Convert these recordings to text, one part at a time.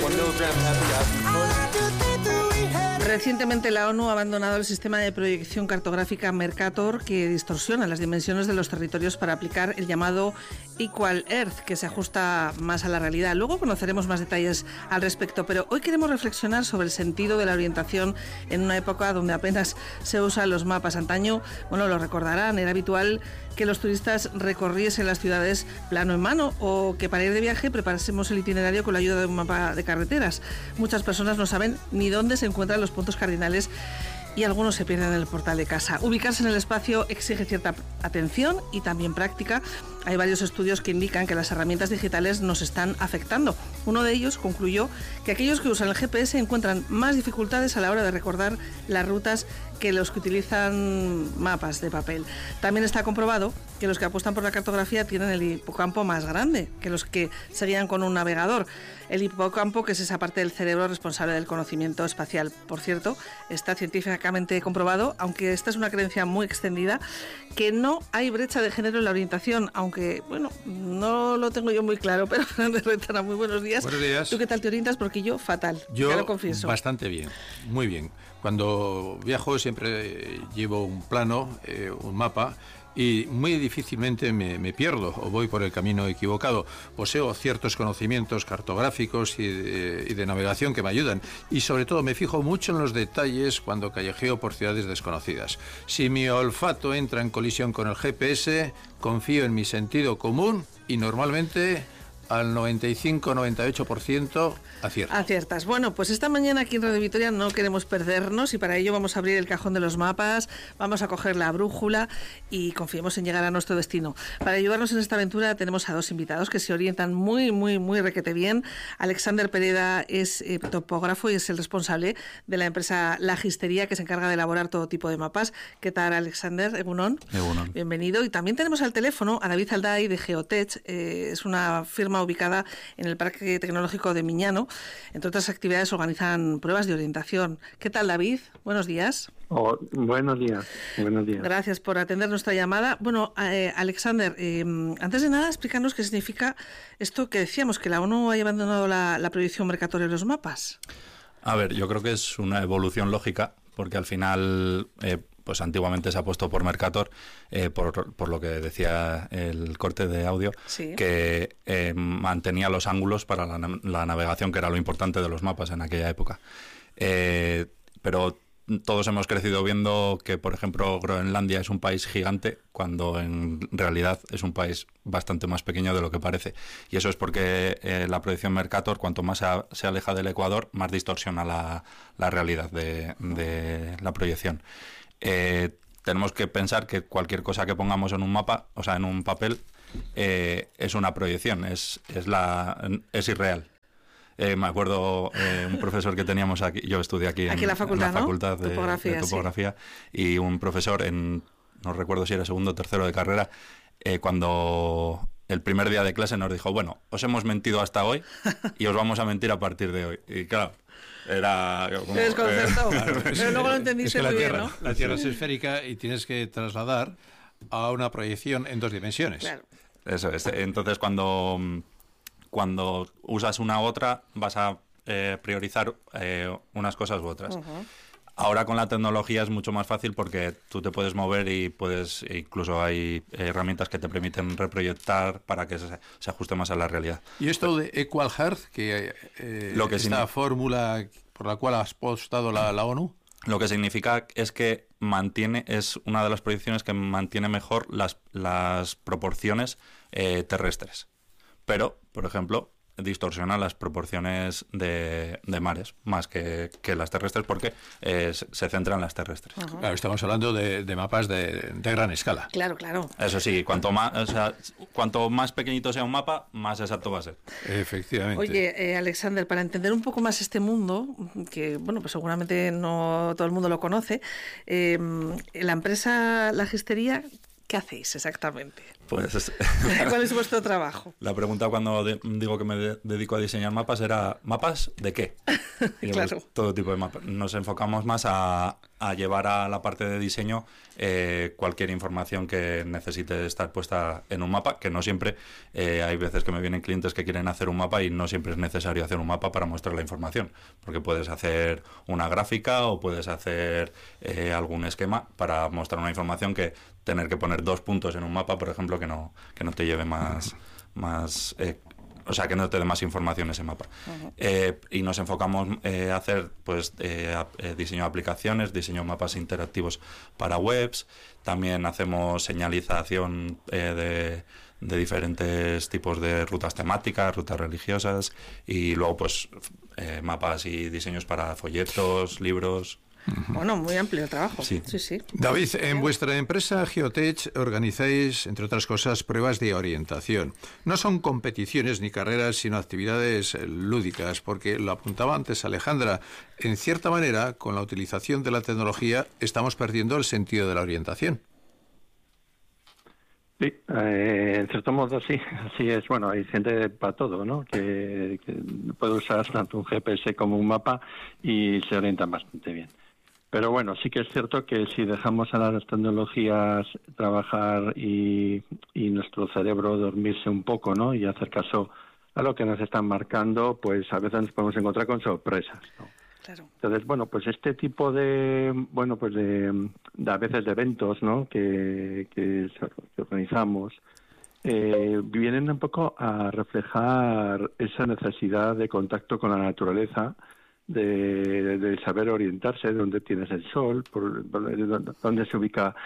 Recientemente la ONU ha abandonado el sistema de proyección cartográfica Mercator, que distorsiona las dimensiones de los territorios para aplicar el llamado Equal Earth, que se ajusta más a la realidad. Luego conoceremos más detalles al respecto, pero hoy queremos reflexionar sobre el sentido de la orientación en una época donde apenas se usan los mapas. Antaño, bueno, lo recordarán, era habitual que los turistas recorriesen las ciudades plano en mano o que para ir de viaje preparásemos el itinerario con la ayuda de un mapa de carreteras. Muchas personas no saben ni dónde se encuentran los puntos cardinales y algunos se pierden en el portal de casa. Ubicarse en el espacio exige cierta atención y también práctica. Hay varios estudios que indican que las herramientas digitales nos están afectando. Uno de ellos concluyó que aquellos que usan el GPS encuentran más dificultades a la hora de recordar las rutas que los que utilizan mapas de papel. También está comprobado que los que apuestan por la cartografía tienen el hipocampo más grande que los que seguían con un navegador. El hipocampo, que es esa parte del cerebro responsable del conocimiento espacial. Por cierto, está científicamente comprobado, aunque esta es una creencia muy extendida, que no hay brecha de género en la orientación, aunque, bueno, no lo tengo yo muy claro, pero Fernández Retana, muy buenos días. Buenos días. ¿Tú qué tal te orientas? Porque yo, fatal, yo ya lo confieso. Bastante bien, muy bien. Cuando viajo siempre llevo un plano, un mapa, y muy difícilmente me pierdo o voy por el camino equivocado. Poseo ciertos conocimientos cartográficos y de navegación que me ayudan, y sobre todo me fijo mucho en los detalles cuando callejeo por ciudades desconocidas. Si mi olfato entra en colisión con el GPS, confío en mi sentido común y normalmente al 95-98% aciertas. Bueno, pues esta mañana aquí en Radio Vitoria no queremos perdernos y para ello vamos a abrir el cajón de los mapas, vamos a coger la brújula y confiemos en llegar a nuestro destino. Para ayudarnos en esta aventura tenemos a dos invitados que se orientan muy requete bien. Alexander Pereda es topógrafo y es el responsable de la empresa Lagistería, que se encarga de elaborar todo tipo de mapas. ¿Qué tal, Alexander? Egunon. Egunon. Bienvenido. Y también tenemos al teléfono a David Alday de Geotech. Es una firma ubicada en el Parque Tecnológico de Miñano. Entre otras actividades organizan pruebas de orientación. ¿Qué tal, David? Buenos días. Buenos días. Gracias por atender nuestra llamada. Bueno, Alexander, antes de nada, explícanos qué significa esto que decíamos, que la ONU haya abandonado la proyección Mercator en los mapas. A ver, yo creo que es una evolución lógica, porque al final pues antiguamente se ha puesto por Mercator, por lo que decía el corte de audio, sí, que mantenía los ángulos para la navegación, que era lo importante de los mapas en aquella época. Pero todos hemos crecido viendo que, por ejemplo, Groenlandia es un país gigante, cuando en realidad es un país bastante más pequeño de lo que parece. Y eso es porque la proyección Mercator, cuanto más se aleja del Ecuador, más distorsiona la realidad de la proyección. Tenemos que pensar que cualquier cosa que pongamos en un mapa, o sea, en un papel, es una proyección, es irreal. Me acuerdo un profesor que teníamos aquí, yo estudié aquí en la facultad de topografía, sí, y un profesor no recuerdo si era segundo o tercero de carrera, cuando el primer día de clase nos dijo: bueno, os hemos mentido hasta hoy y os vamos a mentir a partir de hoy. Y claro, era como... Te desconcertó, pero luego lo entendiste muy bien, ¿no? La Tierra es esférica y tienes que trasladar a una proyección en 2 dimensiones. Claro. Eso es. Entonces, cuando usas una u otra, vas a priorizar unas cosas u otras. Uh-huh. Ahora con la tecnología es mucho más fácil, porque tú te puedes mover y incluso hay herramientas que te permiten reproyectar para que se ajuste más a la realidad. Y esto de Equal Earth, esta fórmula por la cual ha apostado la ONU, lo que significa es que es una de las proyecciones que mantiene mejor las proporciones terrestres. Pero, por ejemplo, distorsiona las proporciones de mares más que las terrestres, porque se centra en las terrestres. Uh-huh. Claro, estamos hablando de mapas de gran escala. Claro. Eso sí, cuanto más pequeñito sea un mapa, más exacto va a ser. Efectivamente. Oye, Alexander, para entender un poco más este mundo, que bueno, pues seguramente no todo el mundo lo conoce, la empresa Lagistería, ¿qué hacéis exactamente? Pues ¿cuál es vuestro trabajo? La pregunta cuando digo que me dedico a diseñar mapas era: ¿mapas de qué? Claro. Todo tipo de mapas. Nos enfocamos más a llevar a la parte de diseño cualquier información que necesite estar puesta en un mapa, que no siempre, hay veces que me vienen clientes que quieren hacer un mapa y no siempre es necesario hacer un mapa para mostrar la información, porque puedes hacer una gráfica o puedes hacer algún esquema para mostrar una información que tener que poner 2 puntos en un mapa, por ejemplo, que no te lleve más o sea, que no te dé más información ese mapa. Y nos enfocamos a hacer diseño de aplicaciones, diseño de mapas interactivos para webs. También hacemos señalización de diferentes tipos de rutas temáticas, rutas religiosas, y luego pues mapas y diseños para folletos, libros. Bueno, muy amplio el trabajo. Sí. David, en vuestra empresa Geotech organizáis, entre otras cosas, pruebas de orientación. No son competiciones ni carreras, sino actividades lúdicas, porque lo apuntaba antes Alejandra. En cierta manera, con la utilización de la tecnología, estamos perdiendo el sentido de la orientación. Sí, en cierto modo sí, así es. Bueno, hay gente para todo, ¿no? Que puede usar tanto un GPS como un mapa y se orientan bastante bien. Pero bueno, sí que es cierto que si dejamos a las tecnologías trabajar y nuestro cerebro dormirse un poco, ¿no? Y hacer caso a lo que nos están marcando, pues a veces nos podemos encontrar con sorpresas, ¿no? Claro. Entonces, bueno, pues este tipo de a veces de eventos, ¿no? que organizamos, vienen un poco a reflejar esa necesidad de contacto con la naturaleza, de saber orientarse, dónde tienes el sol, dónde se ubica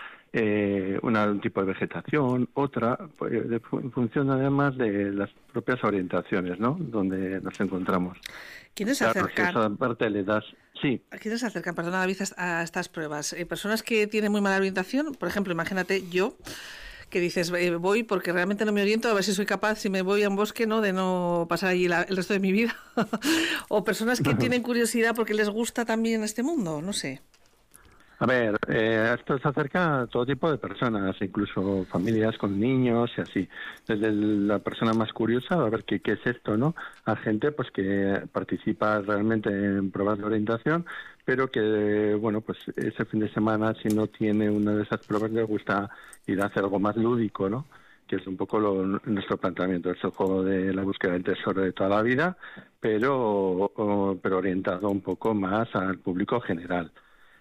un tipo de vegetación, otra, pues, en función además de las propias orientaciones, ¿no? Donde nos encontramos. ¿Quiénes se acercan? Esa parte le das, sí. ¿Quiénes se acercan, perdona David, a estas pruebas? ¿Personas que tienen muy mala orientación? Por ejemplo, imagínate yo, que dices, voy porque realmente no me oriento, a ver si soy capaz, si me voy a un bosque, ¿no?, de no pasar allí el resto de mi vida. O personas que tienen curiosidad porque les gusta también este mundo, no sé. A ver, esto se acerca a todo tipo de personas, incluso familias con niños y así. Desde la persona más curiosa, a ver qué es esto, ¿no? A gente pues que participa realmente en pruebas de orientación, pero que, bueno, pues ese fin de semana, si no tiene una de esas pruebas, le gusta ir a hacer algo más lúdico, ¿no? Que es un poco nuestro planteamiento. Es el juego de la búsqueda del tesoro de toda la vida, pero orientado un poco más al público general.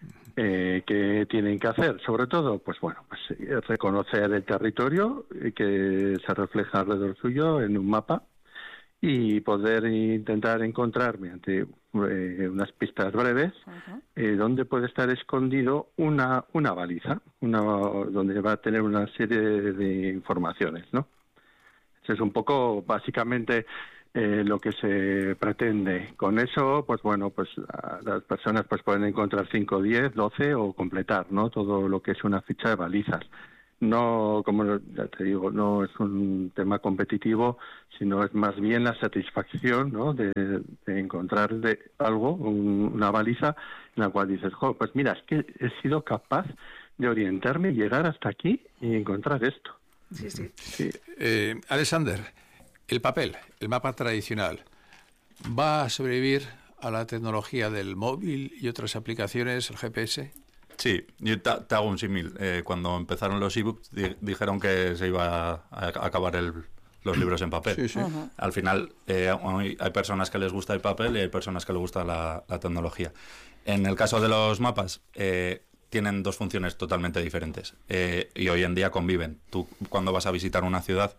¿Qué tienen que hacer? Sobre todo, pues bueno, pues reconocer el territorio que se refleja alrededor suyo en un mapa y poder intentar encontrar mediante unas pistas breves donde puede estar escondido una baliza, donde va a tener una serie de informaciones, ¿no? Eso es un poco, básicamente, lo que se pretende. Con eso, pues bueno, pues las personas pues pueden encontrar 5, 10, 12 o completar, ¿no?, todo lo que es una ficha de balizas. No, como ya te digo, no es un tema competitivo, sino es más bien la satisfacción, ¿no?, de encontrar algo, una baliza en la cual dices, pues mira, es que he sido capaz de orientarme y llegar hasta aquí y encontrar esto. Sí. Alexander, el papel, el mapa tradicional, ¿va a sobrevivir a la tecnología del móvil y otras aplicaciones, el GPS? Sí, yo te hago un símil. Cuando empezaron los ebooks dijeron que se iba a acabar los libros en papel. Sí. Al final hay personas que les gusta el papel y hay personas que les gusta la tecnología. En el caso de los mapas, tienen 2 funciones totalmente diferentes y hoy en día conviven. Tú cuando vas a visitar una ciudad,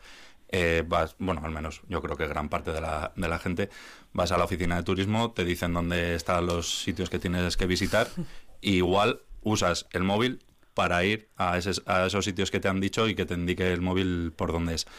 al menos yo creo que gran parte de la gente, vas a la oficina de turismo, te dicen dónde están los sitios que tienes que visitar y igual usas el móvil para ir a esos sitios que te han dicho y que te indique el móvil por dónde es.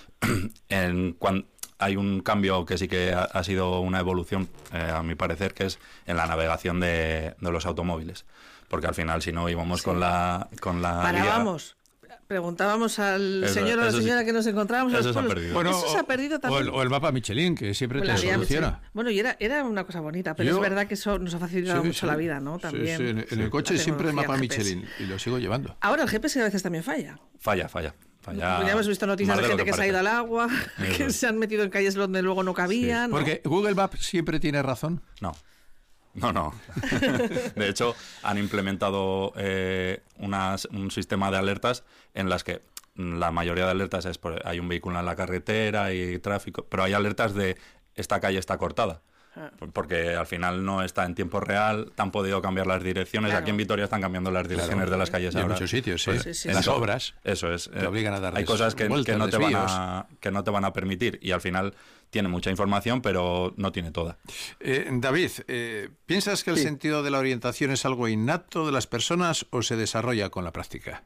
Hay un cambio que sí que ha sido una evolución, a mi parecer, que es en la navegación de los automóviles. Porque al final, si no íbamos con la Parábamos. Preguntábamos al señor o a la señora que nos encontrábamos. Eso se ha perdido. Bueno, eso se ha perdido también. O el mapa Michelin, que siempre te soluciona. Bueno, y era una cosa bonita, pero es verdad que eso nos ha facilitado mucho la vida, ¿no? También. Sí. En el coche siempre el mapa Michelin, y lo sigo llevando. Ahora el GPS a veces también falla. Falla. Ya hemos visto noticias de gente que se ha ido al agua, que se han metido en calles donde luego no cabían. Sí, porque Google Maps siempre tiene razón. No. No. De hecho, han implementado un sistema de alertas en las que la mayoría de alertas es hay un vehículo en la carretera y tráfico, pero hay alertas de esta calle está cortada. Porque al final no está en tiempo real, te han podido cambiar las direcciones. Claro. Aquí en Vitoria están cambiando las direcciones de las calles ahora. En muchos sitios, pues, sí. Las obras. Eso es. Te obligan a dar hay cosas que no te van a permitir y al final tiene mucha información, pero no tiene toda. David, ¿piensas que el sentido de la orientación es algo innato de las personas o se desarrolla con la práctica?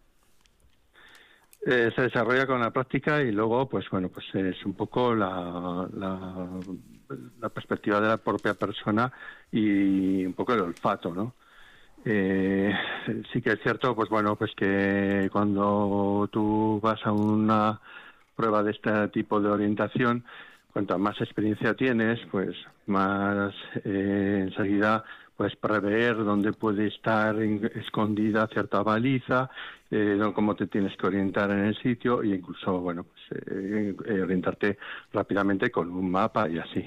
Se desarrolla con la práctica y luego, pues es un poco la perspectiva de la propia persona y un poco el olfato, ¿no? Sí que es cierto, pues que cuando tú vas a una prueba de este tipo de orientación, cuanto más experiencia tienes, pues más enseguida puedes prever dónde puede estar escondida cierta baliza, cómo te tienes que orientar en el sitio e incluso, orientarte rápidamente con un mapa y así.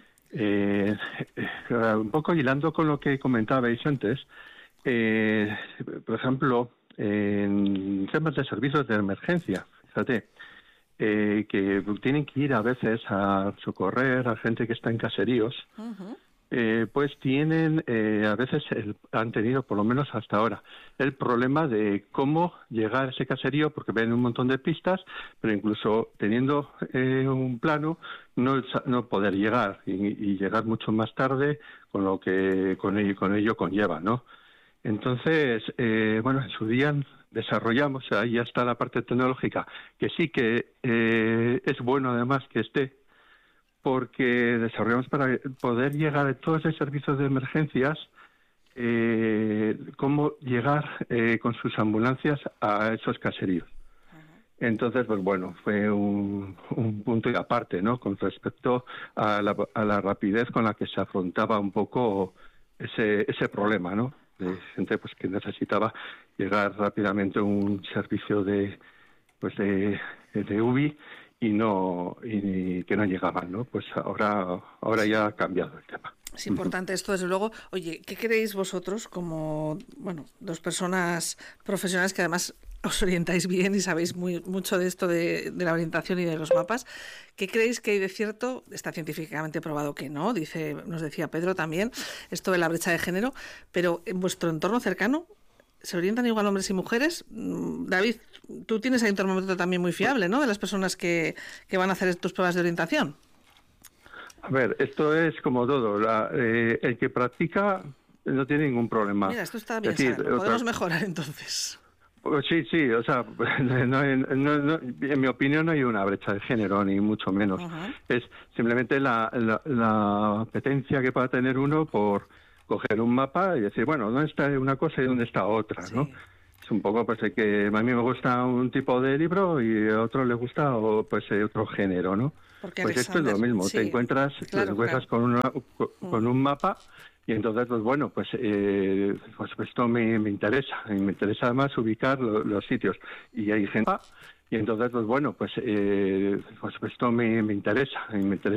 Un poco hilando con lo que comentabais antes, por ejemplo, en temas de servicios de emergencia, fíjate, que tienen que ir a veces a socorrer a gente que está en caseríos, pues tienen, a veces han tenido, por lo menos hasta ahora, el problema de cómo llegar a ese caserío, porque ven un montón de pistas, pero incluso teniendo un plano, no poder llegar y llegar mucho más tarde con lo que con ello conlleva, ¿no? Entonces, en su día desarrollamos, ahí ya está la parte tecnológica, que sí que es bueno además que esté, porque desarrollamos para poder llegar a todos esos servicios de emergencias, cómo llegar con sus ambulancias a esos caseríos. Entonces, fue un punto y aparte, ¿no? Con respecto a la rapidez con la que se afrontaba un poco ese problema, ¿no? De gente pues que necesitaba llegar rápidamente a un servicio de UBI y que no llegaban, ¿no? Pues ahora ya ha cambiado el tema. Es importante esto, desde luego. Oye, ¿qué creéis vosotros como, dos personas profesionales que además os orientáis bien y sabéis mucho de esto de la orientación y de los mapas? ¿Qué creéis que hay de cierto? Está científicamente probado que no, nos decía Pedro también, esto de la brecha de género, pero en vuestro entorno cercano, ¿se orientan igual hombres y mujeres? David, tú tienes ahí un termómetro también muy fiable, ¿no?, de las personas que van a hacer tus pruebas de orientación. A ver, esto es como todo. El que practica no tiene ningún problema. Mira, esto está bien, podemos mejorar entonces. Sí, o sea, en mi opinión no hay una brecha de género, ni mucho menos. Es simplemente la apetencia que pueda tener uno por coger un mapa y decir, ¿dónde está una cosa y dónde está otra? Sí. ¿No? Es un poco pues que a mí me gusta un tipo de libro y a otro le gusta otro género, ¿no? Porque pues esto es lo mismo, sí. Te encuentras con un mapa y entonces esto me interesa, y me interesa además ubicar los sitios y hay gente y entonces esto me interesa